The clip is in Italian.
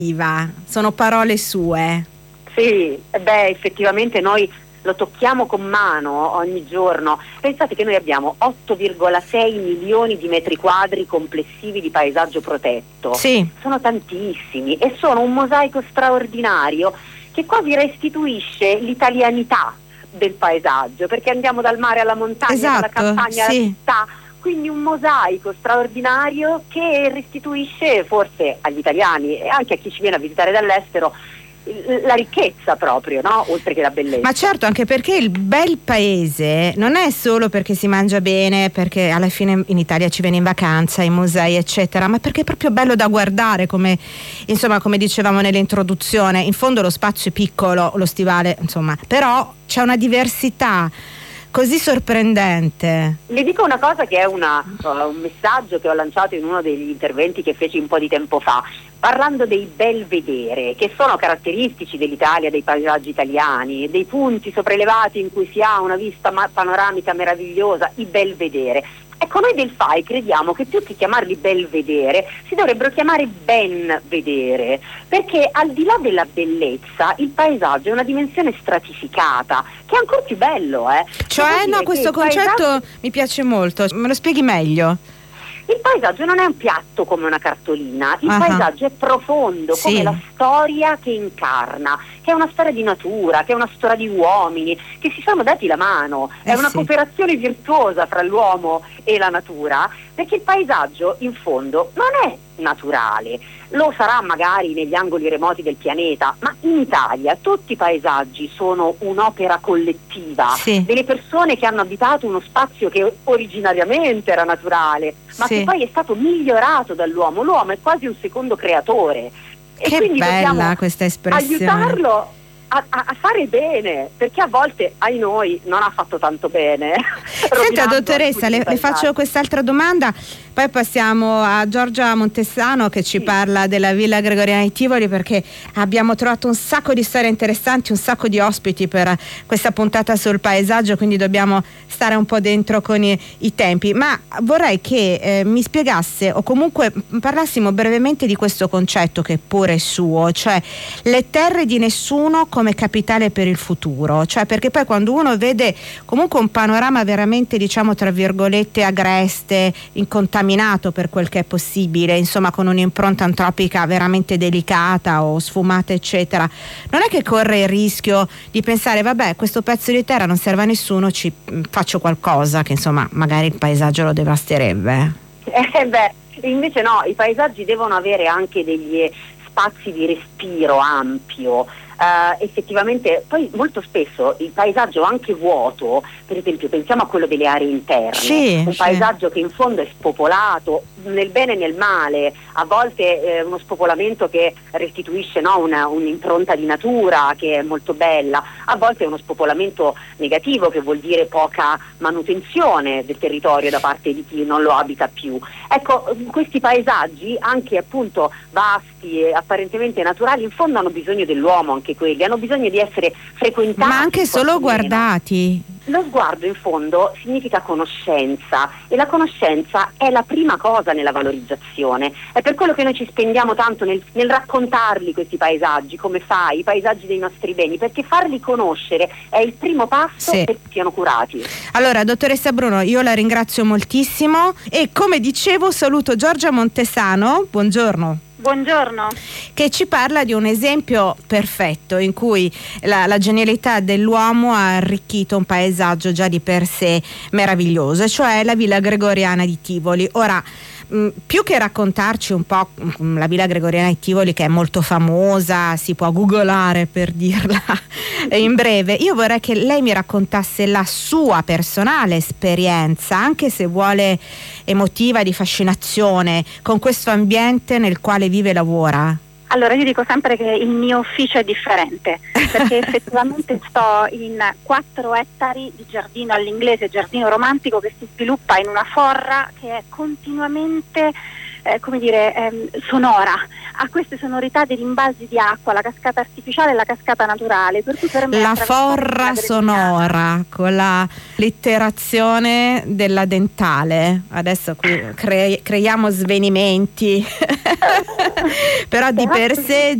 Sono parole sue. Sì, effettivamente noi lo tocchiamo con mano ogni giorno. Pensate che noi abbiamo 8,6 milioni di metri quadri complessivi di paesaggio protetto. Sì. Sono tantissimi e sono un mosaico straordinario che quasi restituisce l'italianità del paesaggio, perché andiamo dal mare alla montagna, Esatto, dalla campagna alla sì. città. Quindi un mosaico straordinario che restituisce forse agli italiani e anche a chi ci viene a visitare dall'estero la ricchezza proprio, no? Oltre che la bellezza. Ma certo, anche perché il bel paese non è solo perché si mangia bene, perché alla fine in Italia ci viene in vacanza, ai musei eccetera, ma perché è proprio bello da guardare, come dicevamo nell'introduzione. In fondo lo spazio è piccolo, lo stivale, insomma, però c'è una diversità così sorprendente. Le dico una cosa che è un messaggio che ho lanciato in uno degli interventi che feci un po' di tempo fa, parlando dei belvedere, che sono caratteristici dell'Italia, dei paesaggi italiani, dei punti sopraelevati in cui si ha una vista panoramica meravigliosa, i belvedere. Ecco, noi del FAI crediamo che più che chiamarli belvedere si dovrebbero chiamare ben vedere, perché al di là della bellezza il paesaggio è una dimensione stratificata, che è ancora più bello. Cioè, no, questo concetto mi piace molto, me lo spieghi meglio? Il paesaggio non è un piatto come una cartolina, il paesaggio è profondo, sì, come la storia che incarna, che è una storia di natura, che è una storia di uomini, che si sono dati la mano, è una cooperazione virtuosa fra l'uomo e la natura, perché il paesaggio in fondo non è naturale, lo sarà magari negli angoli remoti del pianeta, ma in Italia tutti i paesaggi sono un'opera collettiva, delle persone che hanno abitato uno spazio che originariamente era naturale, ma che poi è stato migliorato dall'uomo. L'uomo è quasi un secondo creatore. E che quindi bella questa espressione. Aiutarlo a fare bene, perché a volte ai noi non ha fatto tanto bene. Senta dottoressa, le faccio quest'altra domanda, poi passiamo a Giorgia Montesano che ci parla della Villa Gregoriana di Tivoli, perché abbiamo trovato un sacco di storie interessanti, un sacco di ospiti per questa puntata sul paesaggio, quindi dobbiamo stare un po' dentro con i tempi, ma vorrei che mi spiegasse o comunque parlassimo brevemente di questo concetto che pure è suo, cioè le terre di nessuno come capitale per il futuro, cioè perché poi quando uno vede comunque un panorama veramente, diciamo tra virgolette, agreste, incontaminato per quel che è possibile, insomma con un'impronta antropica veramente delicata o sfumata eccetera, non è che corre il rischio di pensare vabbè, questo pezzo di terra non serve a nessuno, ci faccio qualcosa che insomma magari il paesaggio lo devasterebbe? Invece no, i paesaggi devono avere anche degli spazi di respiro ampio. Effettivamente poi molto spesso il paesaggio anche vuoto, per esempio pensiamo a quello delle aree interne, un paesaggio che in fondo è spopolato nel bene e nel male, a volte uno spopolamento che restituisce un'impronta di natura che è molto bella, a volte è uno spopolamento negativo che vuol dire poca manutenzione del territorio da parte di chi non lo abita più. Ecco, questi paesaggi anche appunto vasti e apparentemente naturali in fondo hanno bisogno dell'uomo, anche quelli hanno bisogno di essere frequentati, ma anche solo guardati. Lo sguardo in fondo significa conoscenza e la conoscenza è la prima cosa nella valorizzazione, è per quello che noi ci spendiamo tanto nel raccontarli questi paesaggi, come fai, i paesaggi dei nostri beni, perché farli conoscere è il primo passo perché siano curati. Allora dottoressa Bruno, io la ringrazio moltissimo e come dicevo saluto Giorgia Montesano, buongiorno. Buongiorno. Che ci parla di un esempio perfetto in cui la genialità dell'uomo ha arricchito un paesaggio già di per sé meraviglioso, cioè la Villa Gregoriana di Tivoli. Ora, più che raccontarci un po' la Villa Gregoriana di Tivoli, che è molto famosa, si può googolare per dirla in breve, io vorrei che lei mi raccontasse la sua personale esperienza, anche se vuole emotiva, di fascinazione, con questo ambiente nel quale vive e lavora. Allora io dico sempre che il mio ufficio è differente, perché effettivamente sto in 4 ettari di giardino all'inglese, giardino romantico, che si sviluppa in una forra che è continuamente sonora, a queste sonorità dei rimbalzi di acqua, la cascata artificiale e la cascata naturale, per cui per me la forra sonora con la litterazione della dentale. Adesso qui creiamo svenimenti però di per sé